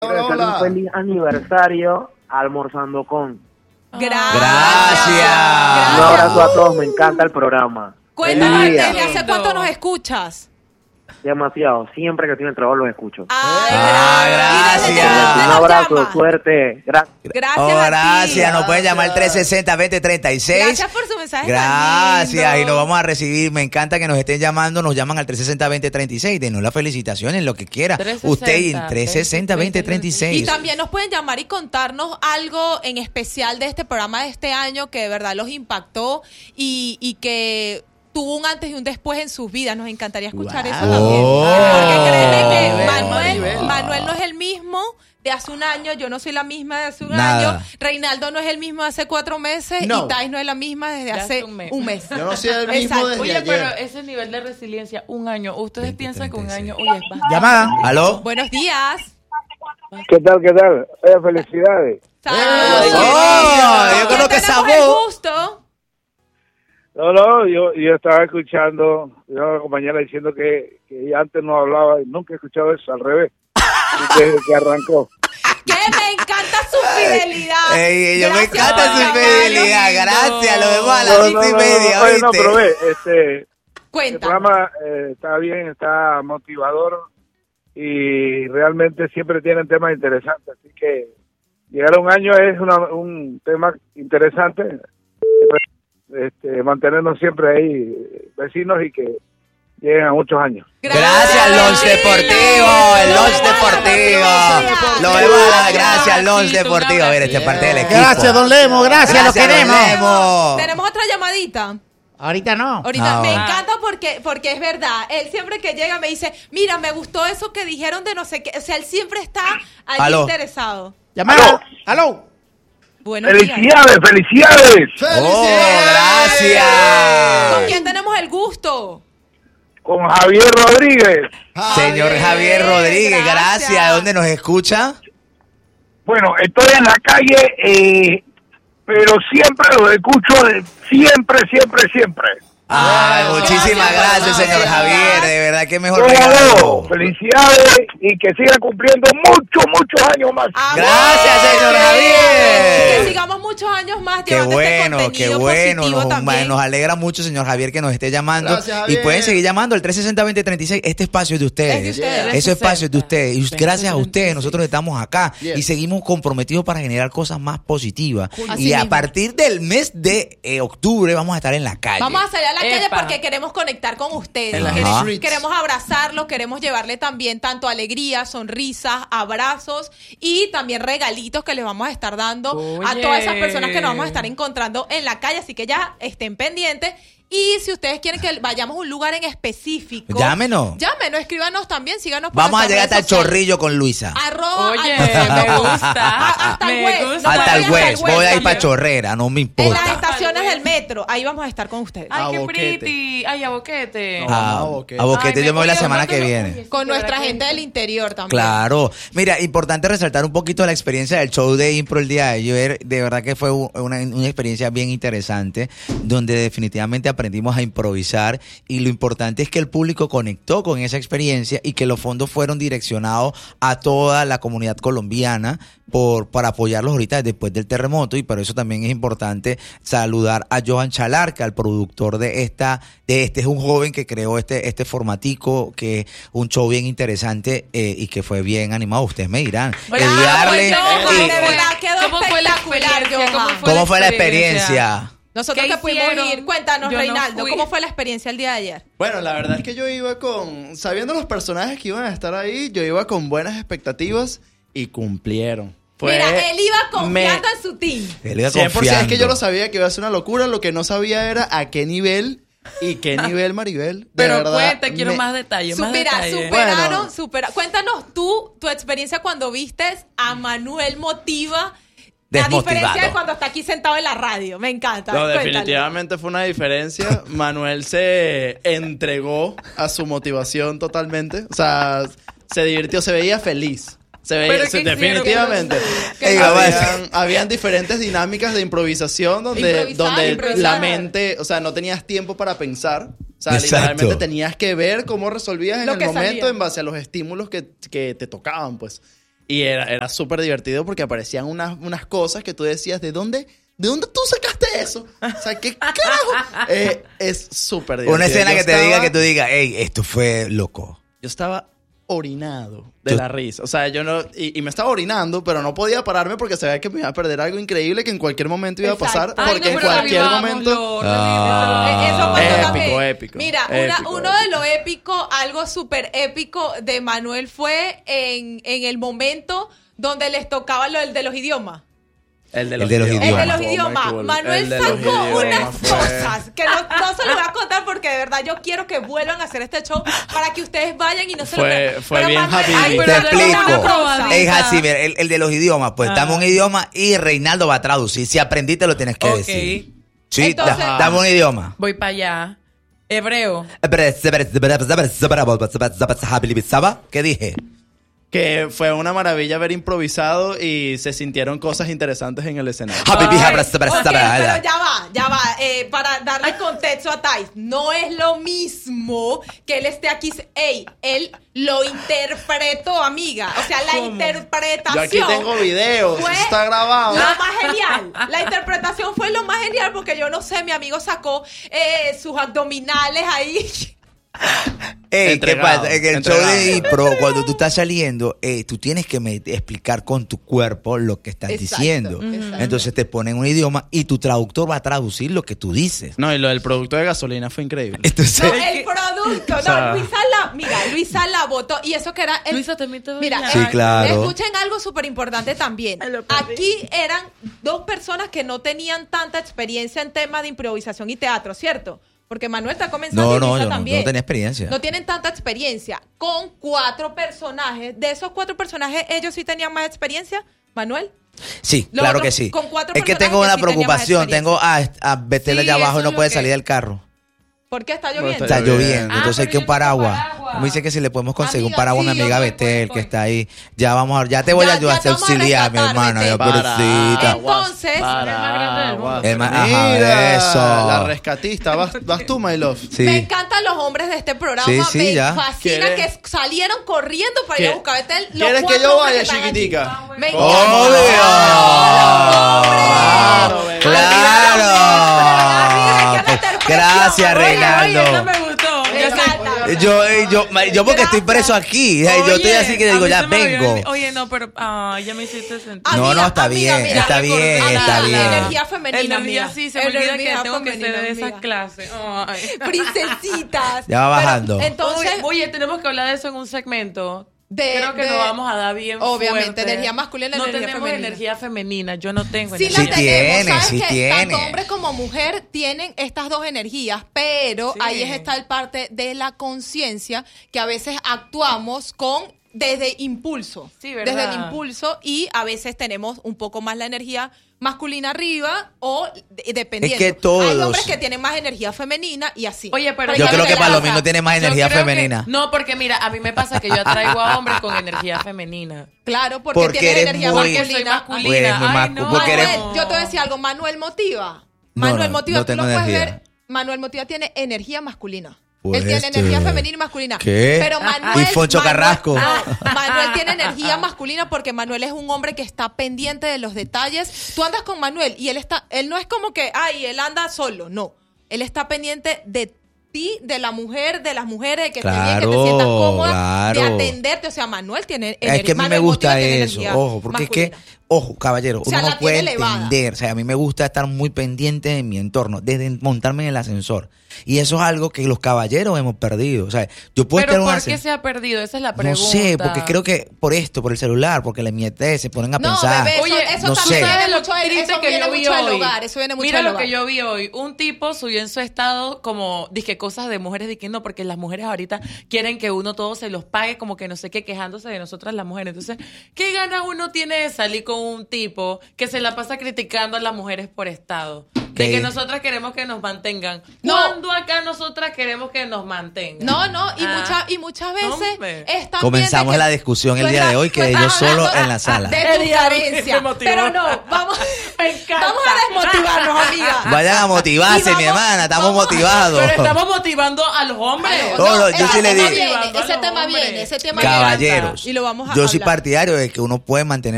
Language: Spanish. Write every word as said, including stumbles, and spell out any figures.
quiero desearle un feliz aniversario a Almorzando con. Gracias. Gracias. Un abrazo a todos, me encanta el programa. Cuéntanos, Feliz día. ¿desde hace cuánto nos escuchas? Demasiado, siempre que estoy en el trabajo los escucho. Ay, Ah, gracias. ¿Y desde gracias. dónde Un nos abrazo, llamas? suerte. Gracias. Gracias Oh, a ti. gracias. Nos pueden llamar al tres sesenta, veinte treinta y seis. Gracias por su mensaje. tan Gracias, lindo. y nos vamos a recibir. Me encanta que nos estén llamando. Nos llaman al tres sesenta, veinte treinta y seis. Denos las felicitaciones, lo que quiera. Usted y tres sesenta, veinte treinta y seis. Y también nos pueden llamar y contarnos algo en especial de este programa de este año que de verdad los impactó y, y que tuvo un antes y un después en sus vidas. Nos encantaría escuchar Wow. eso también. Oh. Porque créeme que Maribel, Manuel, Maribel. Manuel no es el mismo de hace un año, yo no soy la misma de hace un Nada. año, Reinaldo no es el mismo de hace cuatro meses No. y Thais no es la misma desde De hace hace un mes. un mes. Yo no soy el mismo Exacto. desde Oye, ayer. pero ese nivel de resiliencia, un año. ¿Ustedes piensan que un año, oye, es bastante? Llamada. ¿Aló? Buenos días. ¿Qué tal, qué tal? Oye, felicidades. Saludos. Oh, yo ¿Con creo quién que tenemos esa el voz. gusto? No, no, yo, yo estaba escuchando, yo a la compañera diciendo que, que antes no hablaba y nunca he escuchado eso, al revés, desde que arrancó. Que me encanta su fidelidad. Ey, yo me Gracias encanta por su llamarnos. fidelidad. Gracias, lo vemos a las No, cinco no, y no, media. no, oye, no, ¿oíste? pero ve, este, el Cuenta. programa eh, está bien, está motivador y realmente siempre tienen temas interesantes, así que llegar a un año es una, un tema interesante, este, mantenernos siempre ahí vecinos y que lleguen a muchos años. Gracias, Lunch Deportivo, el Lunch Deportivo. Lo vemos a la gracias, Lunch Deportivo. A ver, esta es parte del equipo. Gracias, don Lemo, gracias, lo Gracias, don queremos. Lemo. Tenemos otra llamadita. Ahorita no. Ahorita No. me encanta porque porque es verdad. Él siempre que llega me dice, mira, me gustó eso que dijeron de no sé qué. O sea, él siempre está allí Aló. interesado. Llamada. Aló. Buenos días. ¡Felicidades, felicidades! Oh, ¿Con gracias. quién tenemos el gusto? Con Javier Rodríguez. Señor Javier Rodríguez, gracias. gracias. ¿De dónde nos escucha? Bueno, estoy en la calle, eh, pero siempre lo escucho, de- siempre, siempre, siempre. Ay, Gracias, muchísimas gracias, gracias. señor Javier. De verdad que mejor Todo, regalo. felicidades y que sigan cumpliendo muchos, muchos años más. Amén. Gracias, señor Javier. Y que sigamos muchos años más Qué llevando este bueno, qué contenido bueno. positivo Nos, también. nos alegra mucho, señor Javier, que nos esté llamando. Gracias, Y Javier. pueden seguir llamando al tres sesenta, veinte treinta y seis. Este espacio es de ustedes. Es de ustedes. Ese espacio es de ustedes. Y gracias a ustedes, veinte treinta y seis. nosotros estamos acá Yes. y seguimos comprometidos para generar cosas más positivas. Así y a mismo. partir del mes de eh, octubre vamos a estar en la calle. Vamos a salir a la calle Epa. porque queremos conectar con ustedes. En las Queremos, streets. queremos abrazarlos, queremos llevarle también tanto alegría, sonrisas, abrazos y también regalitos que les vamos a estar dando a Oye. todas esas personas que nos vamos a estar encontrando en la calle. Así que ya estén pendientes. Y si ustedes quieren que vayamos a un lugar en específico, Llámenos. Llámenos, escríbanos también, síganos por Vamos a nuestras llegar hasta el redes sociales. Chorrillo con Luisa. Arroba Oye, Almorzando me con. gusta. A- hasta el Me West. gusta. No Hasta el vayan West. Voy a ir también. para Chorrera, no me En las importa. estaciones del metro, ahí vamos a estar con ustedes. Ay, A qué boquete. pretty. Ay, a boquete. No. Ah, a Boquete. a Boquete Ay, yo me voy la oye, semana no, que pero- viene. oye, sí, Con de nuestra verdad que- gente del interior también. Claro. Mira, importante resaltar un poquito la experiencia del show de Impro el día de ayer. De verdad que fue u- una, una experiencia bien interesante, donde definitivamente aprendimos a improvisar y lo importante es que el público conectó con esa experiencia y que los fondos fueron direccionados a toda la comunidad colombiana por para apoyarlos ahorita después del terremoto, y por eso también es importante saludar a Johan Chalarca, el productor de esta, de este, es un joven que creó este, este formatico, que es un show bien interesante eh, y que fue bien animado. Ustedes me dirán. Bravo, Ediarle Johan, y- de verdad quedó ¿Cómo fue la espectacular, experiencia? Johan. ¿Cómo fue la experiencia? Nosotros ¿Qué que pudimos hicieron? ir, cuéntanos, Yo no Reinaldo, fui. ¿cómo fue la experiencia el día de ayer? Bueno, la verdad es que yo iba con, sabiendo los personajes que iban a estar ahí, yo iba con buenas expectativas y cumplieron. Fue- Mira, él iba confiando me- en su team. Él iba cien por ciento. Es que yo confiando. lo sabía que iba a ser una locura, lo que no sabía era a qué nivel y qué nivel, Maribel. De Pero verdad, cuenta, quiero me- más detalles, Su- más mira, detalles. superaron, Bueno. supera- Cuéntanos tú, tu experiencia cuando vistes a Manuel Motiva, a Desmotivado. diferencia de cuando está aquí sentado en la radio. Me encanta. No, Cuéntale. definitivamente fue una diferencia. Manuel se entregó a su motivación totalmente. O sea, se divirtió, se veía feliz. Se veía, ¿Pero se- qué hicieron? definitivamente. ¿Qué hicieron? habían, habían diferentes dinámicas de improvisación donde, Improvisar, donde improvisar. la mente, o sea, no tenías tiempo para pensar. O sea, Exacto. literalmente tenías que ver cómo resolvías en Lo el que momento salía. en base a los estímulos que, que te tocaban, pues. Y era, era súper divertido porque aparecían unas, unas cosas que tú decías, ¿de dónde, ¿de dónde tú sacaste eso? O sea, ¿qué carajo? Eh, es súper divertido. Una escena Yo que te estaba- diga, que tú digas, hey, esto fue loco. Yo estaba orinado de Yo- la risa. O sea, yo no... Y, y me estaba orinando, pero no podía pararme porque sabía que me iba a perder algo increíble que en cualquier momento iba a pasar. Exacto. Ay, Porque no, en pero cualquier revivámoslo, momento... Ah. Eh, Eso pasó Épico, también. épico, Mira, una- épico, uno épico. de lo épico, algo súper épico de Manuel fue en, en el momento donde les tocaba lo del de los idiomas. El de El de los El de idiomas. los Fue muy idiomas. cool. Manuel El de los sacó idiomas unas fue- cosas que no, no se lo voy a contar porque de verdad yo quiero que vuelvan a hacer este show para que ustedes vayan y no se lo Fue- pierdan. fue Pero bien Manuel, happy ay, meal. pero Te yo tengo explico. una probadita. Es así, mira, el, el de los idiomas, pues dame un idioma y Reinaldo va a traducir. Si aprendiste, lo tienes que Ok. decir. Sí, Entonces- da- dame un idioma. Voy para allá. Hebreo. ¿Qué dije? Que fue una maravilla haber improvisado y se sintieron cosas interesantes en el escenario. Ok, pero ya va, ya va. Eh, para darle contexto a Thais, no es lo mismo que él esté aquí. Ey, él lo interpretó, amiga. O sea, la ¿Cómo? interpretación. Yo aquí tengo videos, fue eso está grabado. Lo más genial. La interpretación fue lo más genial porque yo no sé, mi amigo sacó eh, sus abdominales ahí. Ey, ¿qué Entregado, pasa? En el entregado. show de impro, cuando tú estás saliendo, eh, tú tienes que me- explicar con tu cuerpo lo que estás Exacto, diciendo. exacto. Entonces te ponen un idioma y tu traductor va a traducir lo que tú dices. No, y lo del producto de gasolina fue increíble. Entonces, No, el producto. No, O sea- Luisa la, mira, Luisa la votó. Y eso que era el, Luisa, también te voy Mira, a- Sí, eh, claro. escuchen algo súper importante también. Ay, lo perdí. Aquí eran dos personas que no tenían tanta experiencia en temas de improvisación y teatro, ¿cierto? Porque Manuel está comenzando no, y no, Luisa yo no, también. yo no tenía experiencia. No tienen tanta experiencia. Con cuatro personajes. De esos cuatro personajes, ¿ellos sí tenían más experiencia, Manuel? Sí, Los claro otros, que sí. con cuatro Es que personajes tengo que una sí tenían más preocupación. experiencia. Tengo a, a Betel Sí, allá abajo eso y no es puede lo salir que- del carro. ¿Por qué está Bueno, lloviendo? Está Está lloviendo, lloviendo. entonces Ah, hay que un pero yo tengo paraguas. paraguas. Me dice que si le podemos conseguir un Amiga, paraguas a mi sí, amiga yo voy, Betel, voy, que voy. está ahí. Ya vamos a ya te voy Ya- a ayudar, ya te te vamos a auxiliar, mi rescatar, hermana, Betel. ya pobrecita. Entonces- Es más grande del mundo. El ma- ajá, Mira, eso. La rescatista. ¿Vas, vas tú, my love? Sí. Me encantan los hombres de este programa. Sí, sí, me ya. fascina ¿Quieres- que salieron corriendo para ir a ¿Qué- buscar a Betel. Los ¿Quieres que cuatro yo hombres vaya, están allí. chiquitica? Me ¡Obvio! encanta. bebé. ¡Claro! Gracias, Oye, Reinaldo. Oye, eso me gustó. Me Ya sé. encanta. Yo, eh, yo, yo porque estoy preso aquí. eh, Yo estoy Oye, así que a digo, mí ya se me había vengo. olvid- Oye, no, pero ay, ya me hiciste sentir. Ah, No, Amiga, no, está amiga, bien, mira, está bien, amiga, está bien. Energía femenina. Energía, amiga. sí, se me olvida que Energía tengo que ser femenina, de esas amiga. clases. Ay. Princesitas. Ya va Pero, bajando. entonces, Oye, oye, tenemos que hablar de eso en un segmento. De- Creo que de- nos vamos a dar bien obviamente, fuerte. energía masculina y no energía tenemos femenina. energía femenina. Yo no tengo sí energía la Sí tenemos, tiene, ¿sabes sí qué? tiene. Tanto hombre como mujer tienen estas dos energías, pero Sí. ahí está el parte de la conciencia que a veces actuamos con desde impulso, Sí, ¿verdad? desde el impulso y a veces tenemos un poco más la energía masculina arriba o de- dependiendo. Es que todos hay los- hombres que tienen más energía femenina y así. Oye, pero Yo hay creo que ver la Palomino cosa. tiene más Yo energía creo que- femenina. no, porque mira, a mí me pasa que yo atraigo a hombres con energía femenina. Claro, porque, Porque tienes eres energía muy- Porque soy masculina. masculina. Pues eres muy Ay, mascu- no. porque eres- Manuel, yo te voy a decir algo. Manuel motiva. No, Manuel no, motiva. no tú lo tengo puedes energía. ver. Manuel motiva tiene energía masculina. Pues Él tiene este- energía femenina y masculina. ¿Qué? Pero Manuel. Y Foncho Manuel- Carrasco. no, Manuel tiene energía masculina porque Manuel es un hombre que está pendiente de los detalles. Tú andas con Manuel y él está. Él no es como que, ay, él anda solo. No. Él está pendiente de ti, de la mujer, de las mujeres, de que estés bien, que te Claro, sientas cómoda, claro. de atenderte. O sea, Manuel tiene energía. Es que a mí me Manuel gusta Motiva tiene eso, energía ojo, porque es que, masculina. ojo, caballero, O sea, uno la no puede tiene elevada. entender, o sea, a mí me gusta estar muy pendiente de mi entorno, desde montarme en el ascensor. Y eso es algo que los caballeros hemos perdido, o sea, yo puedo estar Pero en un ¿por qué ascensor. se ha perdido? Esa es la No pregunta. sé, porque creo que por esto, por el celular, porque la mietez, se ponen a No, pensar. bebé, eso, Oye, eso no también sé. viene ¿Sabes lo mucho, del- triste eso que viene yo vi mucho del hoy? hogar. Eso viene mucho Mira del lo hogar. que yo vi hoy. Un tipo subió en su estado como, dije, cosas de mujeres diciendo porque las mujeres ahorita quieren que uno todo se los pague, como que no sé qué, quejándose de nosotras las mujeres. Entonces, ¿qué ganas uno tiene de salir con un tipo que se la pasa criticando a las mujeres por estado? ¿Qué De que nosotras queremos que nos mantengan. No. ¿Cuándo acá nosotras queremos que nos mantengan? No, no, y, Ah. mucha, y muchas veces Hombre. es también Comenzamos de que la discusión el tú día de estás- hoy, tú quedé estás yo solo hablando en la sala. De El tu día de hoy carencia. me motivó. Pero no, vamos, Me encanta. vamos a desmotivarnos, amiga. Vayan a motivarse, Y vamos- mi hermana, estamos vamos- motivados. Pero estamos motivando a los hombres. No, No, no, yo ese sí le tema digo. viene, Motivando a ese los tema hombres. viene, ese tema Caballeros, viene. Y lo vamos a yo soy hablar. partidario de que uno puede mantener